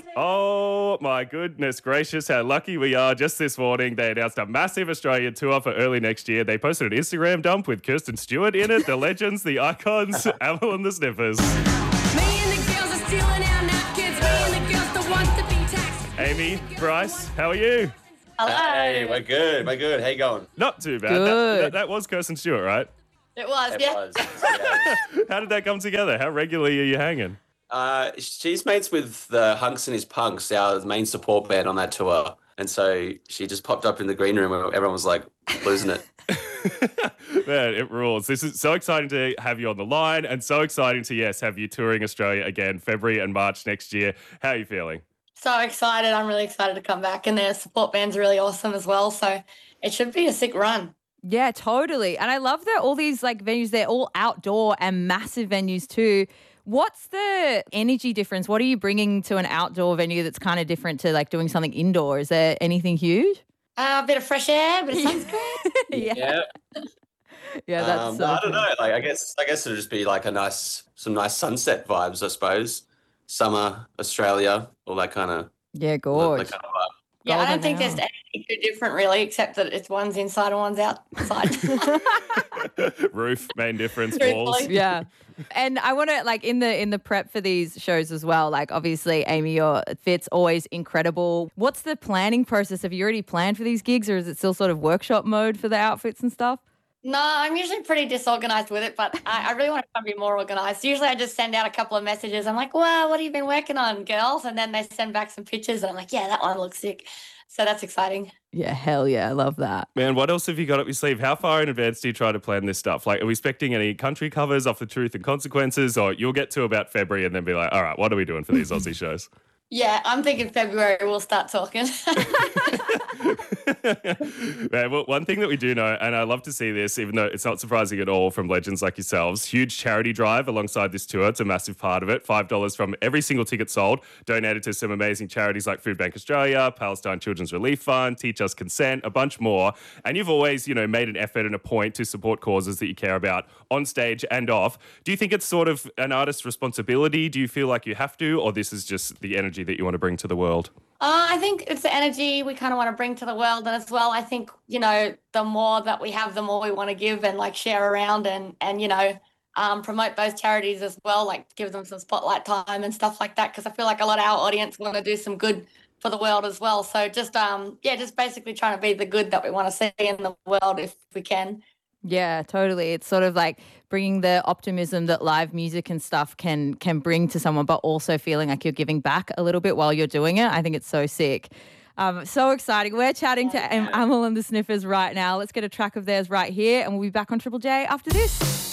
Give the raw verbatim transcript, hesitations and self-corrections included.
Oh, my goodness gracious. How lucky we are. Just this morning, they announced a massive Australian tour for early next year. They posted an Instagram dump with Kirsten Stewart in it, the legends, the icons, Amel and the Sniffers. Me and the girls are stealing our napkins. Me and the girls that want to be taxed. Amy, Bryce, how are you? Hello. Hey, we're good. We're good. How you going? Not too bad. Good. That, that, that was Kirsten Stewart, right? It was, It yeah. was. Yeah. How did that come together? How regularly are you hanging? Uh, she's mates with the Hunks and His Punks, our main support band on that tour. And so she just popped up in the green room and everyone was like losing it. Man, it rules. This is so exciting to have you on the line and so exciting to, yes, have you touring Australia again, February and March next year. How are you feeling? So excited. I'm really excited to come back. And their support band's really awesome as well. So it should be a sick run. Yeah, totally. And I love that all these like venues, they're all outdoor and massive venues too. What's the energy difference? What are you bringing to an outdoor venue that's kind of different to like doing something indoor? Is there anything huge? Uh, a bit of fresh air, a bit of sunscreen. yeah. Yeah. Yeah, that's Um, so I don't cool. know. Like, I guess, I guess it'll just be like a nice, some nice sunset vibes, I suppose. Summer, Australia, all that kind of, Yeah, that gorge. kind of vibe. Yeah, I Golden don't think there's hour. anything too different really, except that it's one's inside and one's outside. Roof, main difference, Truthfully. walls. Yeah. And I want to like in the in the prep for these shows as well, like obviously Amy, your fit's always incredible. What's the planning process? Have you already planned for these gigs or is it still sort of workshop mode for the outfits and stuff? No, I'm usually pretty disorganized with it, but I, I really want to try and be more organized. Usually I just send out a couple of messages. I'm like, wow, what have you been working on, girls? And then they send back some pictures and I'm like, yeah, that one looks sick. So that's exciting. Yeah, hell yeah. I love that. Man, what else have you got up your sleeve? How far in advance do you try to plan this stuff? Like, are we expecting any country covers off the Truth and Consequences? Or you'll get to about February and then be like, all right, what are we doing for these Aussie shows? Yeah, I'm thinking February we'll start talking. Man, well, one thing that we do know, and I love to see this, even though it's not surprising at all from legends like yourselves, huge charity drive alongside this tour. It's a massive part of it. five dollars from every single ticket sold, donated to some amazing charities like Food Bank Australia, Palestine Children's Relief Fund, Teach Us Consent, a bunch more. And you've always, you know, made an effort and a point to support causes that you care about on stage and off. Do you think it's sort of an artist's responsibility? Do you feel like you have to, or this is just the energy that you want to bring to the world? Uh, I think it's the energy we kind of want to bring to the world. And as well, I think, you know, the more that we have, the more we want to give and like share around and, and you know, um, promote those charities as well, like give them some spotlight time and stuff like that. Because I feel like a lot of our audience want to do some good for the world as well. So just, um, yeah, just basically trying to be the good that we want to see in the world if we can. Yeah, totally. It's sort of like bringing the optimism that live music and stuff can can bring to someone, but also feeling like you're giving back a little bit while you're doing it. I think it's so sick. Um, so exciting. We're chatting to Am- Amel and the Sniffers right now. Let's get a track of theirs right here and we'll be back on Triple J after this.